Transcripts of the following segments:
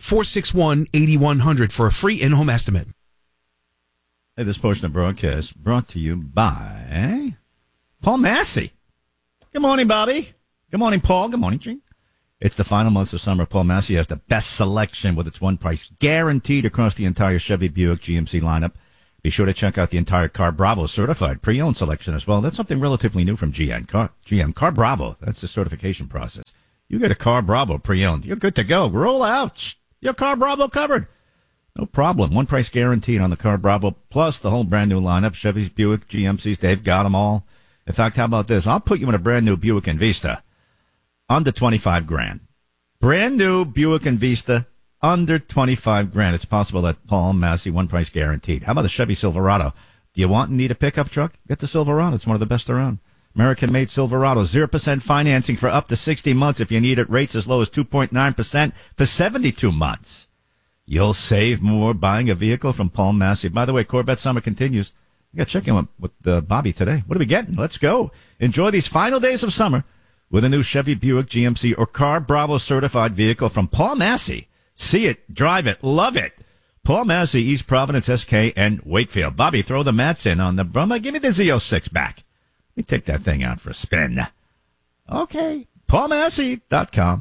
888-461-8100 for a free in-home estimate. Hey, this portion of broadcast brought to you by Paul Massey. Good morning, Bobby. Good morning, Paul. Good morning, Gene. It's the final months of summer. Paul Massey has the best selection with its one price guaranteed across the entire Chevy Buick GMC lineup. Be sure to check out the entire Car Bravo certified pre-owned selection as well. That's something relatively new from GM. Car Bravo, that's the certification process. You get a Car Bravo pre-owned, you're good to go. Roll out. Your Car Bravo covered. No problem. One price guaranteed on the Car Bravo, plus the whole brand new lineup. Chevys, Buick, GMCs, they've got them all. In fact, how about this? I'll put you in a brand new Buick Envista. Under 25 grand. Brand new Buick Envista, under 25 grand. It's possible that Paul Massey, one price guaranteed. How about the Chevy Silverado? Do you want and need a pickup truck? Get the Silverado. It's one of the best around. American-made Silverado. 0% financing for up to 60 months if you need it. Rates as low as 2.9% for 72 months. You'll save more buying a vehicle from Paul Massey. By the way, Corvette summer continues. You got to check in with Bobby today. What are we getting? Let's go. Enjoy these final days of summer with a new Chevy Buick GMC or Car Bravo certified vehicle from Paul Massey. See it, drive it, love it. Paul Massey, East Providence, SK, and Wakefield. Bobby, throw the mats in on the Brumma. Give me the Z06 back. Let me take that thing out for a spin. Okay. PaulMassey.com.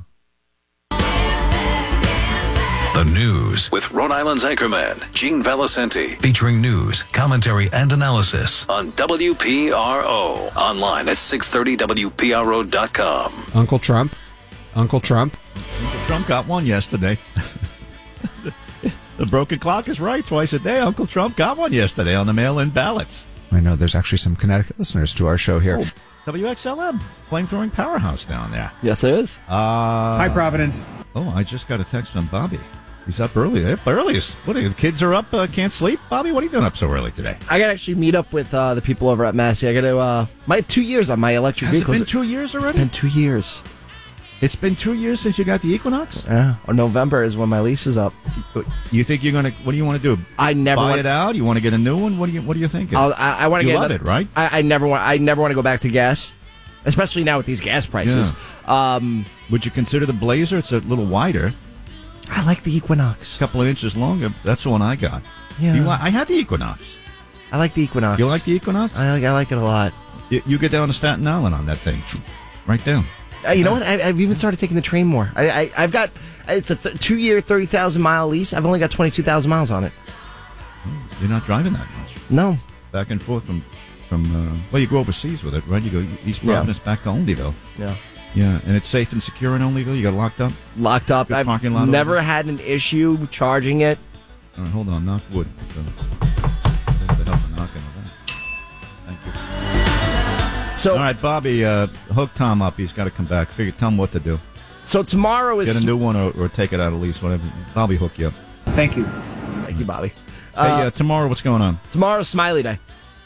The News with Rhode Island's anchorman, Gene Valicenti. Featuring news, commentary, and analysis on WPRO. Online at 630WPRO.com. Uncle Trump. Uncle Trump got one yesterday. The broken clock is right twice a day. Uncle Trump got one yesterday on the mail-in ballots. I know there's actually some Connecticut listeners to our show here. Oh, WXLM, flamethrowing powerhouse down there. Yes, it is. Hi, Providence. Oh, I just got a text from Bobby. He's up early. They're up earliest. What are you, the kids are up, can't sleep? Bobby, what are you doing up so early today? I got to actually meet up with the people over at Massey. I got to, my 2 years on my electric Has vehicles. it been 2 years already? It's been 2 years. It's been 2 years since you got the Equinox? Yeah. Or November is when my lease is up. You think you're going to, what do you want to do? I never buy it out? You want to get a new one? What are you thinking? I want to get love it, right? I never want to go back to gas, especially now with these gas prices. Yeah. Would you consider the Blazer? It's a little wider. I like the Equinox. A couple of inches longer. That's the one I got. Yeah. I had the Equinox. I like the Equinox. You like the Equinox? I like it a lot. You get down to Staten Island on that thing. Right down. You know what? I've even started taking the train more. I've got, it's a 2 year, 30,000 mile lease. I've only got 22,000 miles on it. You're not driving that much. No. Back and forth from well, you go overseas with it, right? You go East Providence back to Onlyville. Yeah. Yeah, and it's safe and secure in Onlyville? You got locked up? Locked up. Good I've parking lot never had an issue charging it. All right, hold on. Knock wood. So, thanks for helping knocking on that. Thank you. So, all right, Bobby, hook Tom up. He's got to come back. Tell him what to do. So tomorrow is... Get a new one or take it out at least, whatever. Bobby hook you up. Thank you. Thank you, Bobby. Hey, tomorrow, what's going on? Tomorrow's Smiley Day.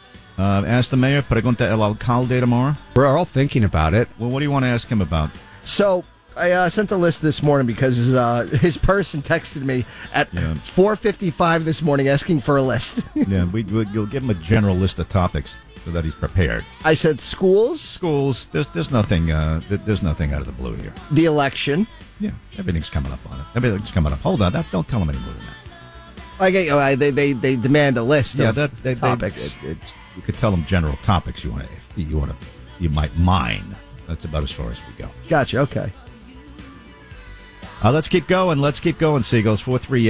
Ask the mayor, pregunta el alcalde tomorrow. We're all thinking about it. Well, what do you want to ask him about? So, I sent a list this morning because his person texted me at 4:55 this morning asking for a list. Yeah, you'll give him a general list of topics so that he's prepared. I said schools. Schools. There's nothing. There's nothing out of the blue here. The election. Yeah, everything's coming up on it. Everything's coming up. Hold on, don't tell him any more than that. They demand a list of topics. You could tell them general topics you might mine. That's about as far as we go. Gotcha. Okay. Let's keep going. Seagulls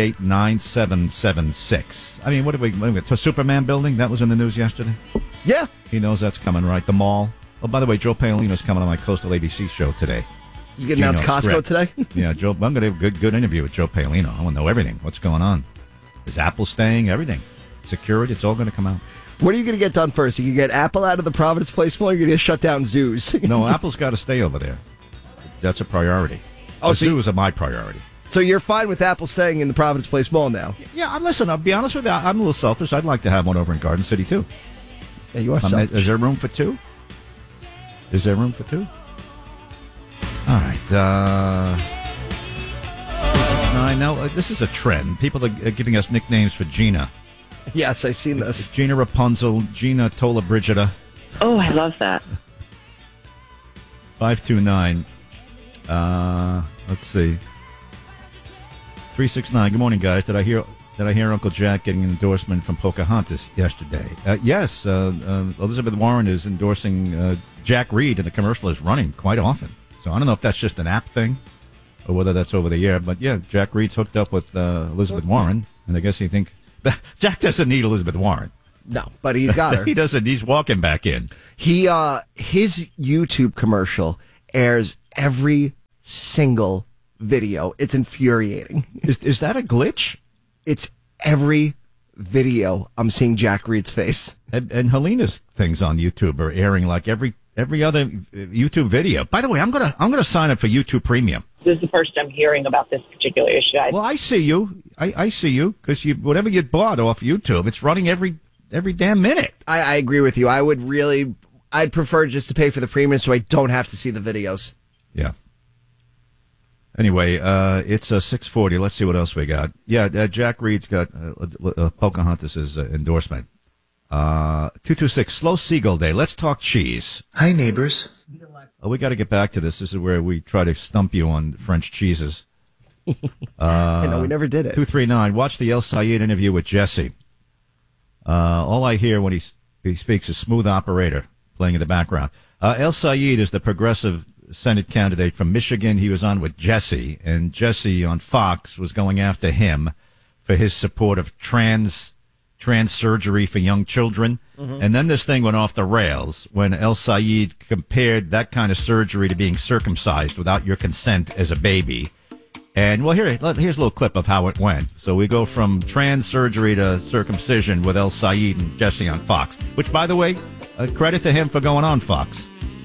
438-9776. I mean, what did we? The Superman building that was in the news yesterday. Yeah, he knows that's coming, right? The mall. Oh, by the way, Joe Paolino's coming on my Coastal ABC show today. He's getting out to Costco today. Yeah, Joe. I'm going to have a good interview with Joe Paolino. I want to know everything. What's going on? Is Apple staying? Everything. Security. It's all going to come out. What are you going to get done first? You can get Apple out of the Providence Place Mall, or you're going to shut down zoos? No, Apple's got to stay over there. That's a priority. Zoos are my priority. So you're fine with Apple staying in the Providence Place Mall now? Yeah, listen, I'll be honest with you. I'm a little selfish. I'd like to have one over in Garden City, too. Yeah, you are selfish. Is there room for two? All right. Now, this is a trend. People are giving us nicknames for Gina. Yes, I've seen this. Gina Rapunzel, Gina Tola Brigida. Oh, I love that. 529. Let's see. 369. Good morning, guys. Did I hear Uncle Jack getting an endorsement from Pocahontas yesterday? Yes. Elizabeth Warren is endorsing Jack Reed, and the commercial is running quite often. So I don't know if that's just an app thing or whether that's over the air. But yeah, Jack Reed's hooked up with Elizabeth Warren, and I guess you think Jack doesn't need Elizabeth Warren. No, but he's got her. He doesn't. He's walking back in. His YouTube commercial airs every single video. It's infuriating. Is that a glitch? It's every video I'm seeing Jack Reed's face. And Helena's things on YouTube are airing like every other YouTube video. By the way, I'm gonna sign up for YouTube Premium. This is the first I'm hearing about this particular issue. Well, I see you. I see you because whatever you bought off YouTube, it's running every damn minute. I agree with you. I'd prefer just to pay for the premium so I don't have to see the videos. Yeah. Anyway, it's 6:40. Let's see what else we got. Yeah, Jack Reed's got Pocahontas' endorsement. 226, Slow Seagull Day. Let's talk cheese. Hi, neighbors. Oh, we got to get back to this. This is where we try to stump you on French cheeses. I know, we never did it. 239, watch the El Sayed interview with Jesse. All I hear when he speaks is Smooth Operator playing in the background. El Sayed is the progressive Senate candidate from Michigan. He was on with Jesse, and Jesse on Fox was going after him for his support of trans surgery for young children. Mm-hmm. And then this thing went off the rails when El Sayed compared that kind of surgery to being circumcised without your consent as a baby. And, well, here's a little clip of how it went. So we go from trans surgery to circumcision with El Sayed and Jesse on Fox, which, by the way, credit to him for going on Fox.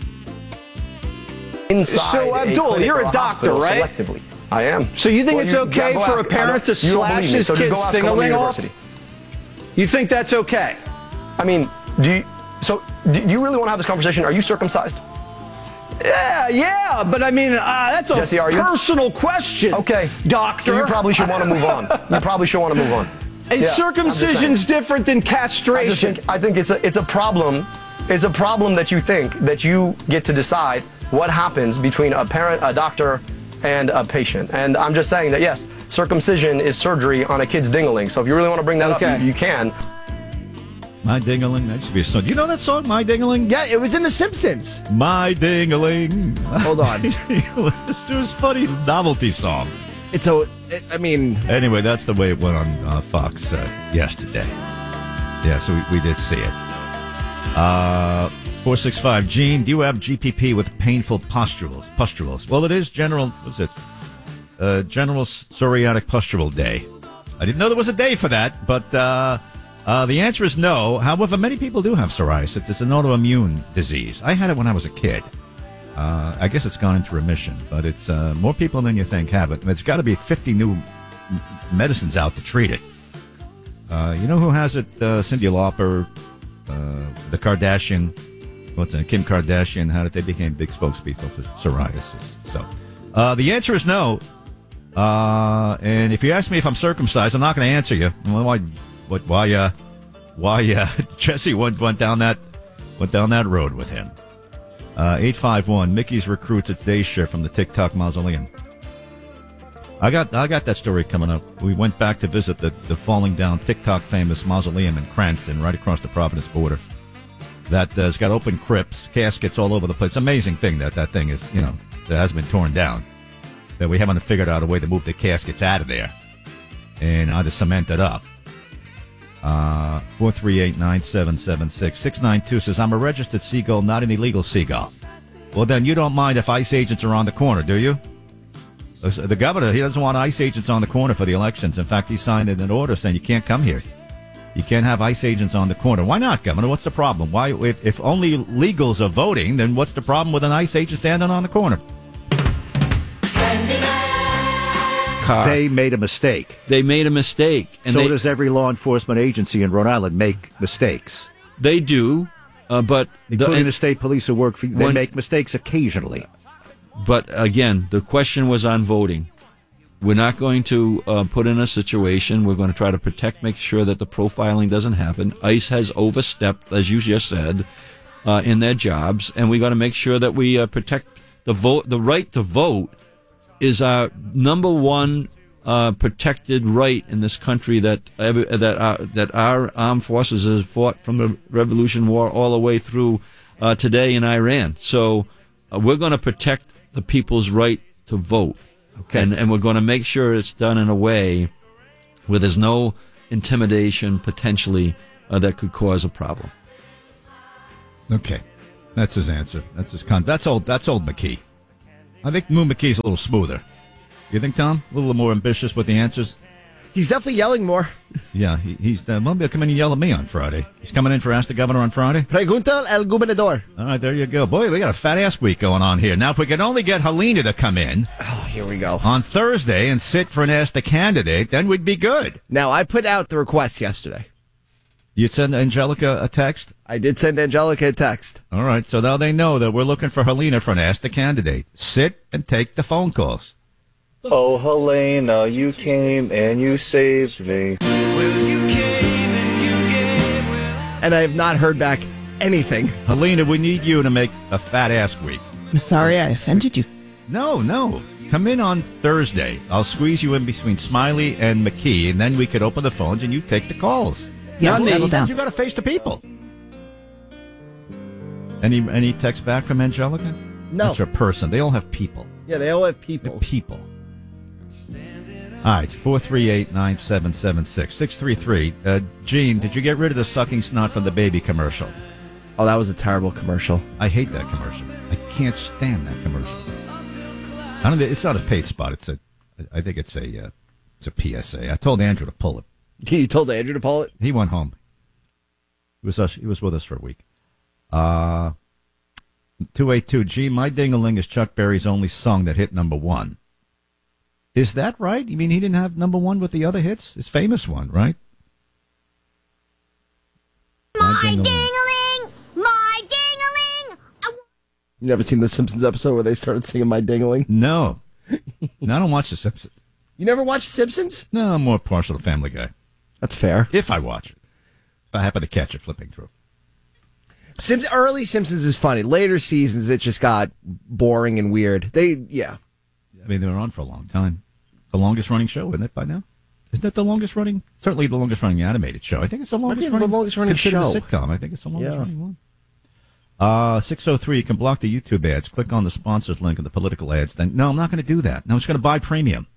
So, Abdul, you're a doctor, right? Selectively. I am. So you think it's okay for a parent to slash his kid's thing-a-ling off? You think that's okay? I mean, do you really want to have this conversation? Are you circumcised? Yeah, but I mean, that's a Jesse, personal question. Okay. Doctor. So you probably should want to move on. Is circumcision's different than castration? I think it's a problem. It's a problem that you think that you get to decide what happens between a parent, a doctor, and a patient. And I'm just saying that, yes, circumcision is surgery on a kid's ding-a-ling. So if you really want to bring that up, you can. My Ding-a-ling. That used to be a song. Do you know that song, My Ding-a-ling? Yeah, it was in The Simpsons. My Ding-a-ling. Hold on. This was a funny novelty song. Anyway, that's the way it went on Fox yesterday. Yeah, so we did see it. 465, Gene, do you have GPP with painful pustules? Well, it is general psoriatic pustule day. I didn't know there was a day for that, but the answer is no. However, many people do have psoriasis. It's an autoimmune disease. I had it when I was a kid. I guess it's gone into remission, but it's more people than you think have it. It's got to be 50 new medicines out to treat it. You know who has it? Cyndi Lauper, the Kardashian. Kim Kardashian, how did they become big spokespeople for psoriasis? So, the answer is no. And if you ask me if I'm circumcised, I'm not going to answer you. Why Jesse went down that road with him. 851, Mickey's recruits its day shift from the TikTok mausoleum. I got that story coming up. We went back to visit the falling down TikTok famous mausoleum in Cranston, right across the Providence border. That has got open crypts, caskets all over the place. Amazing thing that thing is, that hasn't been torn down. That we haven't figured out a way to move the caskets out of there and either cement it up. 438-9776. 692 says, I'm a registered seagull, not an illegal seagull. Well, then you don't mind if ICE agents are on the corner, do you? The governor, he doesn't want ICE agents on the corner for the elections. In fact, he signed an order saying you can't come here. You can't have ICE agents on the corner. Why not, Governor? What's the problem? Why, if only legals are voting, then what's the problem with an ICE agent standing on the corner? They made a mistake. And so does every law enforcement agency in Rhode Island make mistakes. They do, but... Including the state police who work for you. They make mistakes occasionally. But, again, the question was on voting. We're not going to put in a situation. We're going to try to make sure that the profiling doesn't happen. ICE has overstepped, as you just said, in their jobs, and we got to make sure that we protect the vote. The right to vote is our number one protected right in this country that our armed forces has fought from the Revolution War all the way through today in Iran. So we're going to protect the people's right to vote. Okay. And we're going to make sure it's done in a way where there's no intimidation potentially that could cause a problem. Okay. That's his answer. That's his That's old McKee. I think Moo McKee's a little smoother. You think, Tom? A little more ambitious with the answers? He's definitely yelling more. Yeah, he's he'll come in and yell at me on Friday. He's coming in for Ask the Governor on Friday. Pregunta el gobernador. All right, there you go. Boy, we got a fat ass week going on here. Now, if we could only get Helena to come in here we go on Thursday and sit for an Ask the Candidate, then we'd be good. Now, I put out the request yesterday. You send Angelica a text? I did send Angelica a text. All right, so now they know that we're looking for Helena for an Ask the Candidate. Sit and take the phone calls. Oh, Helena, you came and you saved me. And I have not heard back anything. Helena, we need you to make a fat ass week. I'm sorry I offended you. No. Come in on Thursday. I'll squeeze you in between Smiley and McKee, and then we could open the phones and you take the calls. Yeah, settle down. You got to face the people. Any text back from Angelica? No. That's her person. They all have people. Yeah, they all have people. They're people. All right, 438-9776. 633. Gene, did you get rid of the sucking snot from the baby commercial? Oh, that was a terrible commercial. I hate that commercial. I can't stand that commercial. It's not a paid spot. I think it's a PSA. I told Andrew to pull it. You told Andrew to pull it? He went home. He was with us for a week. 282. Gee, My Ding-a-Ling is Chuck Berry's only song that hit number one. Is that right? You mean he didn't have number one with the other hits? His famous one, right? My ding-a-ling, my ding-a-ling. You never seen the Simpsons episode where they started singing My Ding-a-Ling? No. No, I don't watch The Simpsons. You never watch The Simpsons? No, I'm more partial to Family Guy. That's fair. If I watch it. If I happen to catch it flipping through. Early Simpsons is funny. Later seasons, it just got boring and weird. I mean, they were on for a long time. The longest running show, isn't it, by now? Isn't that the longest running? Certainly the longest running animated show. I think it's the longest running show. A sitcom. I think it's the longest running one. 603, you can block the YouTube ads. Click on the sponsors link in the political ads. Then no, I'm not going to do that. No, I'm just going to buy premium.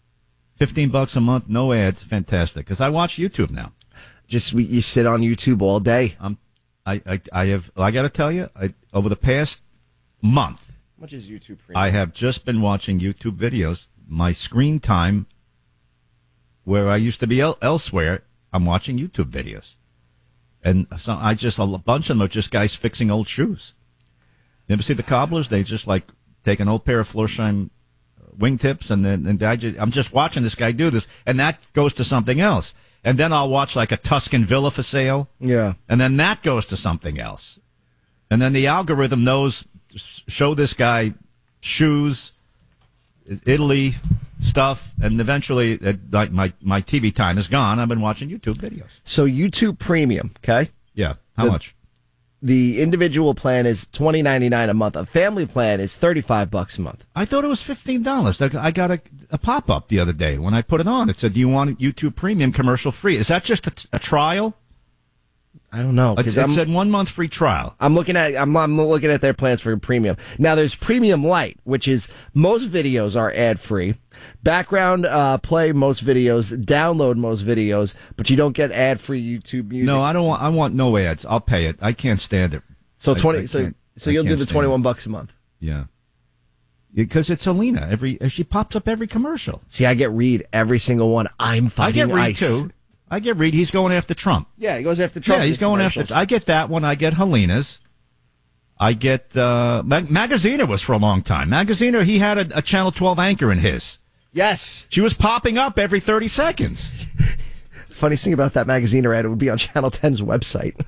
$15 a month, no ads. Fantastic. Because I watch YouTube now. You sit on YouTube all day. I got to tell you, over the past month, how much is YouTube Premium? I have just been watching YouTube videos. My screen time, where I used to be elsewhere, I'm watching YouTube videos. And so a bunch of them are just guys fixing old shoes. You ever see the cobblers? They just take an old pair of Florsheim wingtips and I'm just watching this guy do this, and that goes to something else. And then I'll watch a Tuscan villa for sale. Yeah. And then that goes to something else. And then the algorithm knows, show this guy shoes, Italy stuff, and eventually my TV time is gone. I've been watching YouTube videos. So YouTube Premium, okay? Yeah. How much? The individual plan is $20.99 a month. A family plan is $35 a month. I thought it was $15. I got a pop-up the other day when I put it on. It said, do you want YouTube Premium commercial free? Is that just a trial? I don't know. It said 1 month free trial. I'm looking at their plans for premium. Now there's Premium Lite, which is most videos are ad free. Background play most videos, download most videos, but you don't get ad free YouTube music. No, I don't want. I want no ads. I'll pay it. I can't stand it. So so you'll do the $21 a month. Yeah. Because it's Helena. She pops up every commercial. See, I get Reed every single one. I'm fighting I get Reed ice. too. I get Reed. He's going after Trump. Yeah, he goes after Trump. Yeah, he's going after. I get that one. I get Helena's. I get Magaziner was for a long time. Magaziner, he had a Channel 12 anchor in his. Yes, she was popping up every 30 seconds. Funniest thing about that Magaziner ad, it would be on Channel 10's website.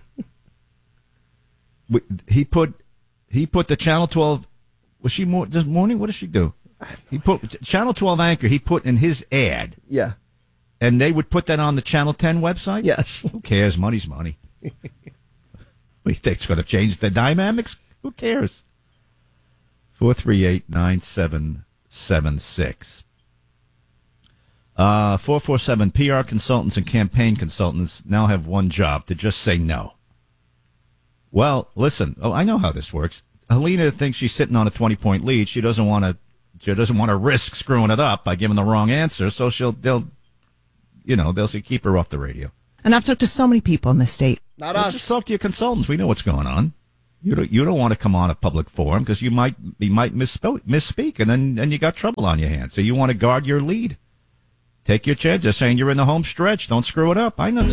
He put the Channel 12. Was she this morning? What does she do? He put Channel 12 anchor. He put in his ad. Yeah. And they would put that on the Channel 10 website? Yes. Who cares? Money's money. What do you think it's going to change the dynamics? Who cares? 438-9776. 447 PR consultants and campaign consultants now have one job, to just say no. Well, listen. Oh, I know how this works. Helena thinks she's sitting on a 20-point lead. She doesn't want to risk screwing it up by giving the wrong answer. So they'll keep her off the radio. And I've talked to so many people in this state. Not us. Just talk to your consultants. We know what's going on. You don't want to come on a public forum because you might misspeak, and then you got trouble on your hands. So you want to guard your lead. Take your chance. They're saying you're in the home stretch. Don't screw it up. I know.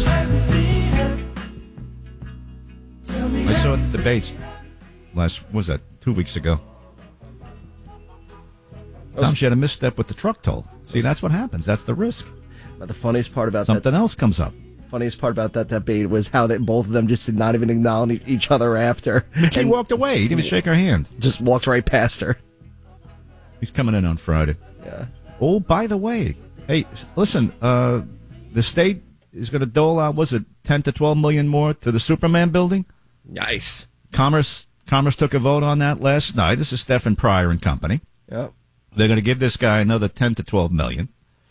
I saw it at the debates was that 2 weeks ago? Tom, she had a misstep with the truck toll. See, that's what happens. That's the risk. But the funniest part about something else comes up. Funniest part about that debate was how both of them just did not even acknowledge each other after. McKee walked away. He didn't even shake her hand. Just walked right past her. He's coming in on Friday. Yeah. Oh, by the way, hey, listen, the state is going to dole out, was it 10 to 12 million more to the Superman building? Nice. Commerce took a vote on that last night. This is Stephen Pryor and company. Yep. They're going to give this guy another 10 to 12 million.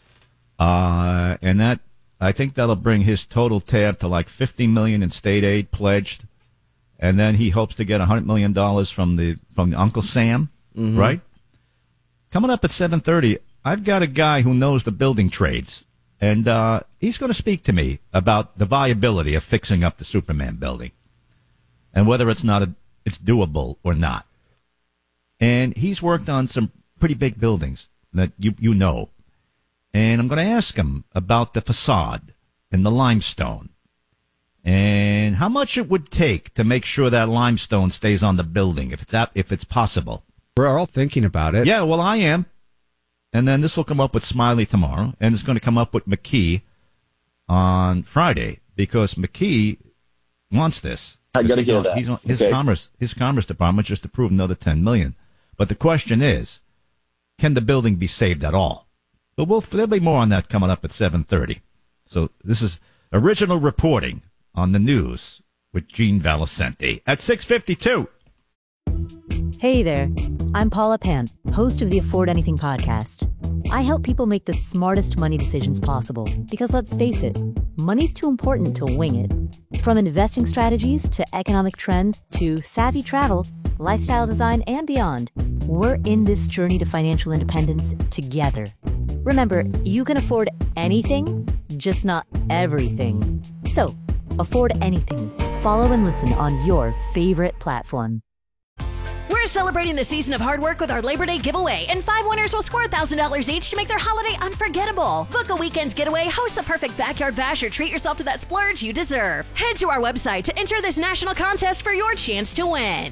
And that, I think that'll bring his total tab to like 50 million in state aid pledged. And then he hopes to get $100 million from the Uncle Sam, right? Coming up at 7:30, I've got a guy who knows the building trades, and he's going to speak to me about the viability of fixing up the Superman building and whether it's doable or not. And he's worked on some pretty big buildings that you know. And I'm going to ask him about the facade and the limestone and how much it would take to make sure that limestone stays on the building if it's possible. We're all thinking about it. Yeah, well, I am. And then this will come up with Smiley tomorrow, and it's going to come up with McKee on Friday because McKee wants this. I got to hear that. His Commerce Department just approved another $10 million. But the question is, can the building be saved at all? But there'll be more on that coming up at 7:30. So this is original reporting on the news with Gene Valicenti at 6:52. Hey there, I'm Paula Pant, host of the Afford Anything podcast. I help people make the smartest money decisions possible because let's face it, money's too important to wing it. From investing strategies to economic trends to savvy travel, lifestyle design, and beyond, we're in this journey to financial independence together. Remember, you can afford anything, just not everything. So, afford anything. Follow and listen on your favorite platform. We're celebrating the season of hard work with our Labor Day giveaway, and 5 winners will score $1,000 each to make their holiday unforgettable. Book a weekend getaway, host the perfect backyard bash, or treat yourself to that splurge you deserve. Head to our website to enter this national contest for your chance to win.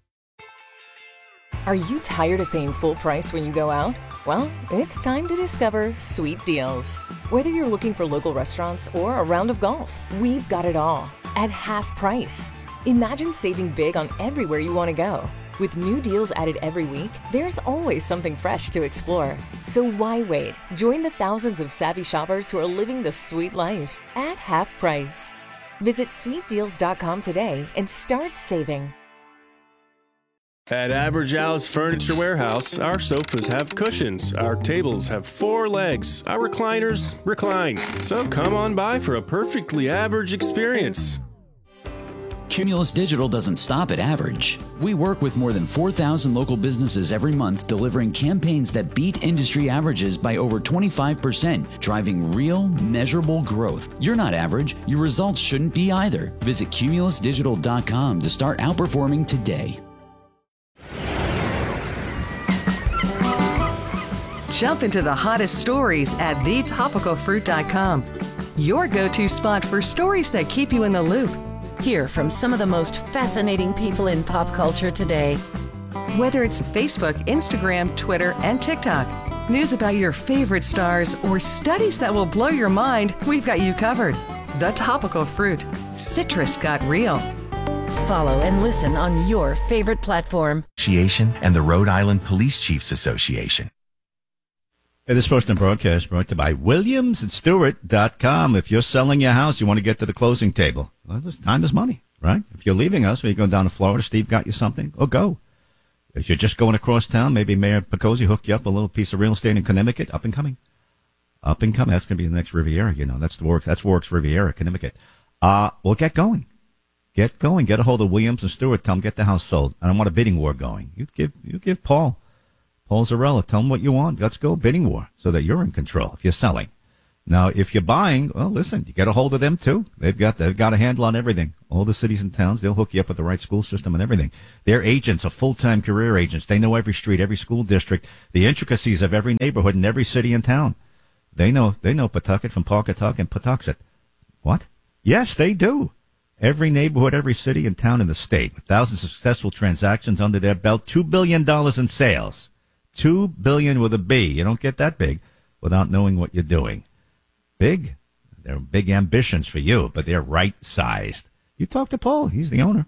Are you tired of paying full price when you go out? Well, it's time to discover Sweet Deals. Whether you're looking for local restaurants or a round of golf, we've got it all at half price. Imagine saving big on everywhere you want to go. With new deals added every week, there's always something fresh to explore. So why wait? Join the thousands of savvy shoppers who are living the sweet life at half price. Visit sweetdeals.com today and start saving. At Average Al's Furniture Warehouse, our sofas have cushions, our tables have 4 legs, our recliners recline. So come on by for a perfectly average experience. Cumulus Digital doesn't stop at average. We work with more than 4,000 local businesses every month, delivering campaigns that beat industry averages by over 25%, driving real, measurable growth. You're not average. Your results shouldn't be either. Visit cumulusdigital.com to start outperforming today. Jump into the hottest stories at thetopicalfruit.com. Your go-to spot for stories that keep you in the loop. Hear from some of the most fascinating people in pop culture today. Whether it's Facebook, Instagram, Twitter, and TikTok, news about your favorite stars, or studies that will blow your mind, we've got you covered. The Topical Fruit. Citrus got real. Follow and listen on your favorite platform. Association and the Rhode Island Police Chiefs Association. Hey, this portion of broadcast brought to you by WilliamsandStewart.com. If you're selling your house, you want to get to the closing table. Well, time is money, right? If you're leaving us, or you're going down to Florida, Steve got you something, oh, go. If you're just going across town, maybe Mayor Picozzi hooked you up a little piece of real estate in Connecticut, up and coming. Up and coming. That's going to be the next Riviera. That's Works Riviera, Connecticut. Well, get going. Get going. Get a hold of Williams and Stewart. Tell them get the house sold. I don't want a bidding war going. You give Paul Zarella. Tell him what you want. Let's go bidding war so that you're in control if you're selling. Now, if you're buying, well, listen, you get a hold of them too. They've got a handle on everything. All the cities and towns, they'll hook you up with the right school system and everything. They're agents, are full-time career agents. They know every street, every school district, the intricacies of every neighborhood in every city and town. They know Pawtucket from Pawcatuck and Patuxet. What? Yes, they do. Every neighborhood, every city and town in the state, with thousands of successful transactions under their belt, $2 billion in sales. $2 billion with a B. You don't get that big without knowing what you're doing. Big. They're big ambitions for you, but they're right-sized. You talk to Paul. He's the owner.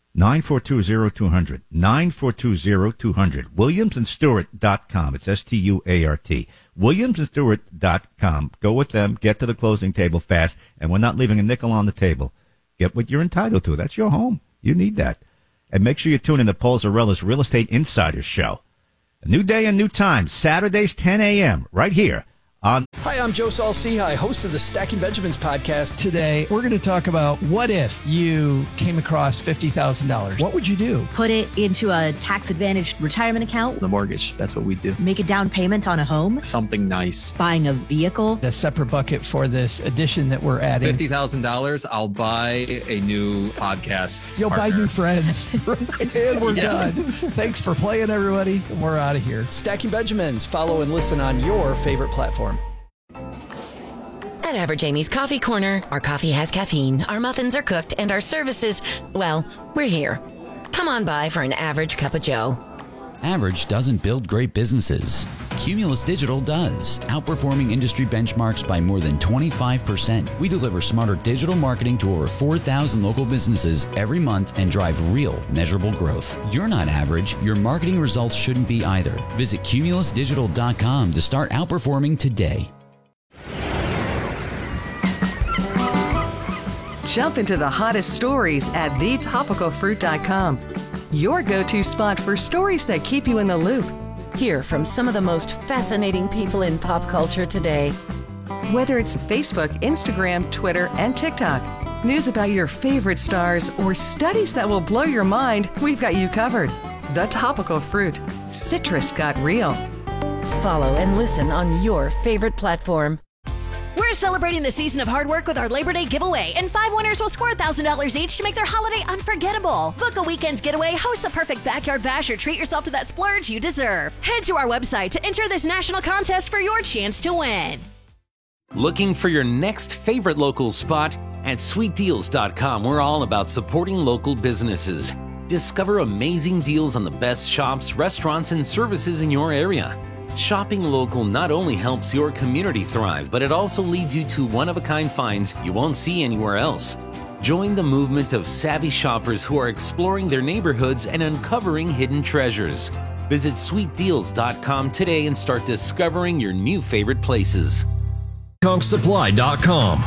942-0200. 942-0200. WilliamsandStewart.com. It's S-T-U-A-R-T. WilliamsandStewart.com. Go with them. Get to the closing table fast. And we're not leaving a nickel on the table. Get what you're entitled to. That's your home. You need that. And make sure you tune in to Paul Zarella's Real Estate Insider Show. A new day and new time. Saturdays, 10 a.m. right here. Hi, I'm Joe Saul-Sehy, host of the Stacking Benjamins podcast. Today, we're going to talk about what if you came across $50,000? What would you do? Put it into a tax-advantaged retirement account. The mortgage, that's what we do. Make a down payment on a home. Something nice. Buying a vehicle. A separate bucket for this addition that we're adding. $50,000, I'll buy a new podcast. You'll partner. buy new friends. And we're done. Thanks for playing, everybody. And we're out of here. Stacking Benjamins. Follow and listen on your favorite platform. At Average Amy's Coffee Corner, our coffee has caffeine, our muffins are cooked, and our services, well, we're here. Come on by for an average cup of joe. Average doesn't build great businesses. Cumulus Digital does, outperforming industry benchmarks by more than 25%. We deliver smarter digital marketing to over 4,000 local businesses every month and drive real, measurable growth. You're not average. Your marketing results shouldn't be either. Visit cumulusdigital.com to start outperforming today. Jump into the hottest stories at thetopicalfruit.com. Your go-to spot for stories that keep you in the loop. Hear from some of the most fascinating people in pop culture today. Whether it's Facebook, Instagram, Twitter, and TikTok, news about your favorite stars, or studies that will blow your mind, we've got you covered. The Topical Fruit. Citrus got real. Follow and listen on your favorite platform. We're celebrating the season of hard work with our Labor Day giveaway, and 5 winners will score $1,000 each to make their holiday unforgettable. Book a weekend getaway, host the perfect backyard bash, or treat yourself to that splurge you deserve. Head to our website to enter this national contest for your chance to win. Looking for your next favorite local spot? At sweetdeals.com, we're all about supporting local businesses. Discover amazing deals on the best shops, restaurants, and services in your area. Shopping local not only helps your community thrive, but it also leads you to one-of-a-kind finds you won't see anywhere else. Join the movement of savvy shoppers who are exploring their neighborhoods and uncovering hidden treasures. Visit sweetdeals.com today and start discovering your new favorite places. ConkSupply.com.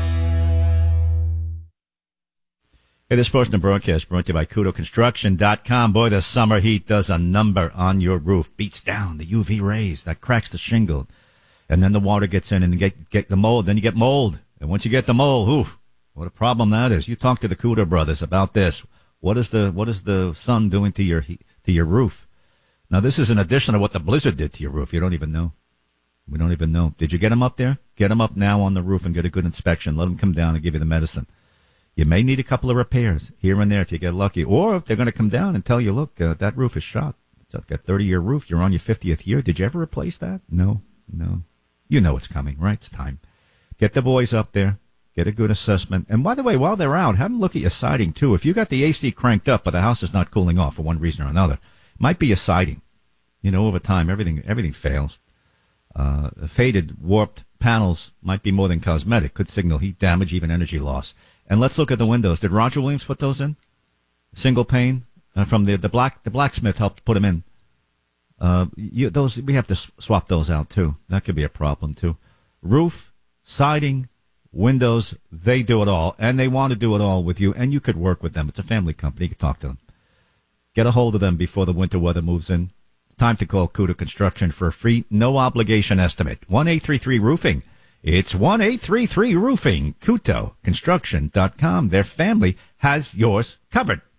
Hey, this portion of broadcast brought to you by KudoConstruction.com. Boy, the summer heat does a number on your roof. Beats down the UV rays. That cracks the shingle. And then the water gets in and you get the mold. Then you get mold. And once you get the mold, oof, what a problem that is. You talk to the Kudo brothers about this. What is the sun doing to your roof? Now, this is in addition to what the blizzard did to your roof. You don't even know. We don't even know. Did you get them up there? Get them up now on the roof and get a good inspection. Let them come down and give you the medicine. You may need a couple of repairs here and there if you get lucky. Or if they're going to come down and tell you, look, that roof is shot. It's got a 30-year roof. You're on your 50th year. Did you ever replace that? No. You know it's coming, right? It's time. Get the boys up there. Get a good assessment. And by the way, while they're out, have them look at your siding, too. If you got the AC cranked up but the house is not cooling off for one reason or another, it might be your siding. You know, over time, everything fails. Faded, warped panels might be more than cosmetic. Could signal heat damage, even energy loss. And let's look at the windows. Did Roger Williams put those in? Single pane from the blacksmith helped put them in. We have to swap those out too. That could be a problem too. Roof, siding, windows, they do it all, and they want to do it all with you. And you could work with them. It's a family company. You can talk to them. Get a hold of them before the winter weather moves in. It's time to call Kudo Construction for a free, no-obligation estimate. 1-833-ROOFING. It's 1-833-ROOFING. KudoConstruction.com. Their family has yours covered.